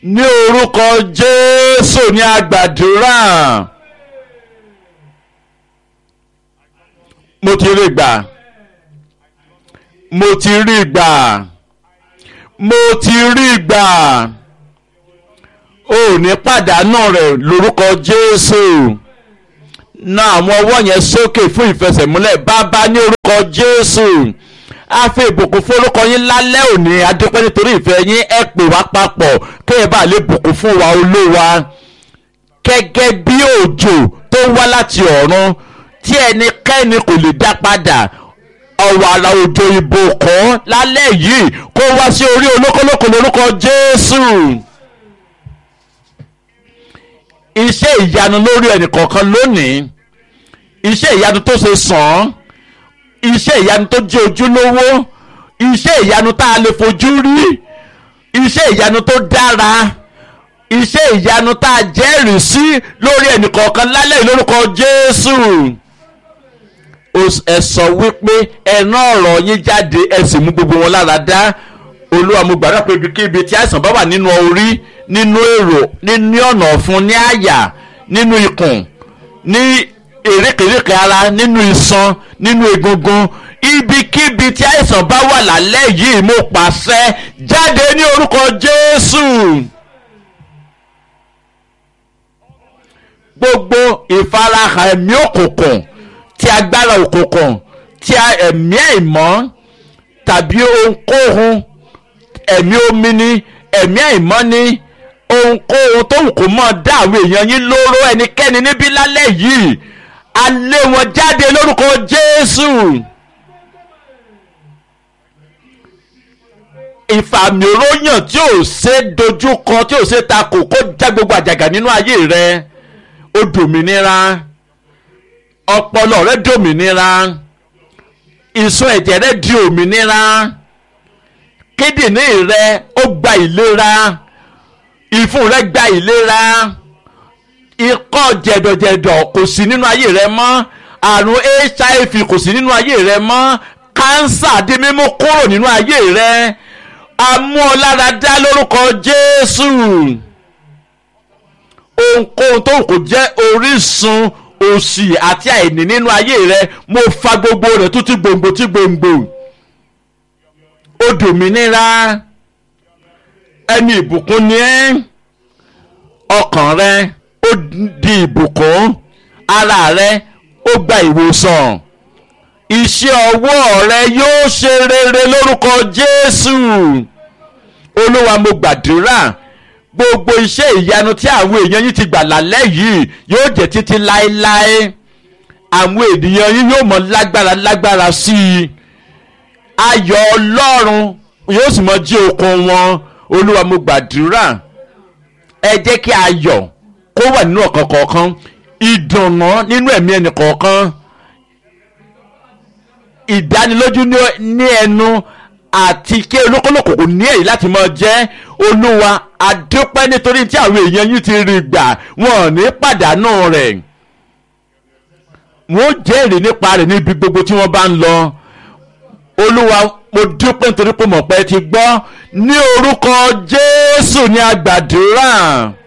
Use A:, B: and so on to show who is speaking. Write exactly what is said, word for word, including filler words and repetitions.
A: ní orúkọ Jésù ní a gbàdúrà. mo ti rí gbà mo ti rí gbà mo ti rí gbà ò ní pàdánù rẹ̀ lórúkọ Jésù. Na àwọn ọwọ́ yẹn sókè fún ìfẹsẹ̀múlẹ̀. Bàbá ní orúkọ Jésù a fi ìbùkún fún orúkọ yín lálẹ́ òní. A dúpẹ́ nítorí ìfẹ́ yín. Ẹ pè wá papọ̀ kéèyàn bá lè bùkún fún wa Olúwa gẹ́gẹ́ bí òjò tó wá láti ọ̀run tí ẹnikẹ́ni kò lè dá padà. Ọ̀wàrà òjò ìbùkún lálẹ́ yìí kó wá sí orí olókòlókò lórúkọ Jésù. Iṣẹ́ ìyanu lórí ẹnìkọ̀ọ̀kan lónìí, iṣẹ́ ìyanu tó ṣe sàn án, iṣẹ́ ìyanu tó jẹ́ ojúlówó, iṣẹ́ ìyanu tá a lè fojú rí, iṣẹ́ ìyanu tó dára, iṣẹ́ ìyanu tá a jẹ́rìí sí lórí ẹnìkọ̀ọ̀kan lálẹ́ lórúkọ Jésù. Ẹ sọ wípé ẹ rán ọ̀rọ̀ yín jáde ẹ sì mú gbogbo wọn lára dá. Olúwa mo gbàdúrà pé ibikíbi tí àìsàn bá wà nínú orí, nínú èrò, nínú ọ̀nà ọ̀fun, ní àyà, nínú ikùn, ní èrékèrékè ara, nínú iṣan, nínú egungun, ibikíbi tí àìsàn bá wà lálẹ́ yìí mo pàṣẹ jáde ní orúkọ Jésù. Gbogbo ìfarahàn ẹ̀mí òkùnkùn, tí agbára òkùnkùn, tí ẹ̀mí àìmọ́ tàbí ohunkóhun, ẹ̀mí omi ni, ẹ̀mí àìmọ́ ni, ohunkóhun tó wù kó mọ̀ dá àwọn èèyàn yín lóró ẹnikẹ́ni níbí lálẹ́ yìí a lé wọn jáde lórúkọ Jésù. Ìfàmì òróyàn tí ò ṣe dojúkọ, tí ò ṣe takò, kó já gbogbo àjàgà nínú ayé rẹ. Ó dòmìnira, ọpọlọ rẹ dòmìnira, ìsun ẹ̀jẹ̀ rẹ di òmìnira, kídìní rẹ ó gba ìlera, ìfun rẹ gba ìlera, ikọ́ jẹ̀dọ̀jẹ̀dọ̀ kò sí nínú ayé rẹ mọ́, àrùn H I V kò sí nínú ayé rẹ mọ́, kánsà di mímú kúrò nínú ayé rẹ. A mú ọ lára dá lórúkọ Jésù. Ohunkóhun tó kò jẹ́ orísun òṣì àti àìní nínú ayé rẹ mo fa gbogbo rẹ̀ tútù gbòǹgbò tí gbòǹgbò. Ó dòmìnira, ẹni ìbùkún ni ẹ́, ọkàn rẹ ó di ìbùkún, ara rẹ ó gba ìwòsàn, iṣẹ́ ọwọ́ rẹ yóò ṣe rere lórúkọ Jésù. Olúwa mo gbàdúrà gbogbo iṣẹ́ ìyanu tí àwọn èèyàn yìí ti gbà lálẹ́ yìí yóò jẹ́ títí láéláé. Àwọn ènìyàn yìí yóò mọ lágbára lágbára sí i. Ayọ̀ Ọlọ́run yóò sì mọ jí okun wọn. Olúwa mo gbàdúrà ẹ jẹ́ kí ayọ̀ kó wà nínú ọkàn kọ̀ọ̀kan, ìdùnnú nínú ẹ̀mí ẹnì kọ̀ọ̀kan, ìdánilójú ní ẹnu àti kí olókòlòkò kò ní èyí láti máa jẹ́. Olúwa a dúpẹ́ nítorí tí àwọn èèyàn yìí ti rí gbà wọn ò ní pàdánù rẹ̀, wọn ó jẹ́rìí nípa rẹ̀ níbi gbogbo tí wọ́n bá ń lọ. Olúwa mo dúpẹ́ nítorí pé mọ̀pẹ́ ti gbọ́ ní orúkọ Jésù ní a gbàdúrà.